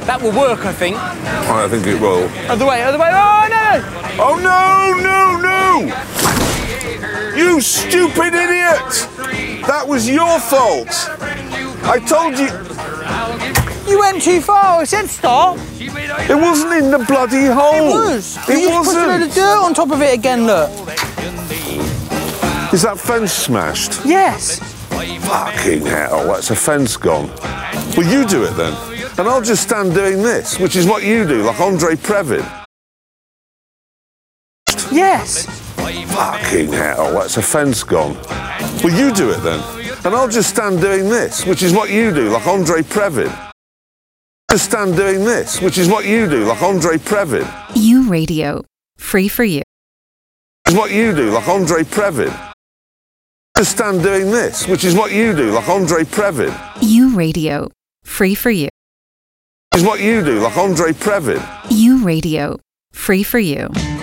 That will work, I think. I think it will. Other way. Oh, no! Oh, no! You stupid idiot! That was your fault. I told you... You went too far. I said stop. It wasn't in the bloody hole. It was. It You just put a load wasn't. of dirt on top of it again, look. Is that fence smashed? Yes. Fucking hell, that's a fence gone. Well, you do it then. And I'll just stand doing this, which is what you do, like Andre Previn. Yes. Fucking hell, that's a fence gone. Well, you do it then. And I'll just stand doing this, which is what you do, like Andre Previn. Just stand doing this, which is what you do, like Andre Previn. You Radio. Free for you. Is what you do, like Andre Previn. Just stand doing this, which is what you do, like Andre Previn. You Radio. Free for you. Is what you do, like Andre Previn. You Radio. Free for you.